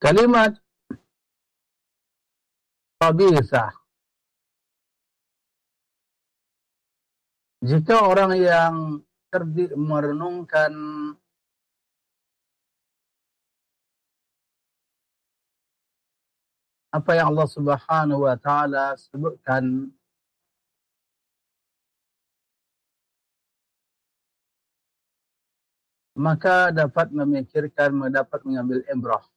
Kalimat khabithah. Jika orang yang cerdik merenungkan apa yang Allah Subhanahu wa taala sebutkan, maka dapat memikirkan, dapat mengambil ibrah.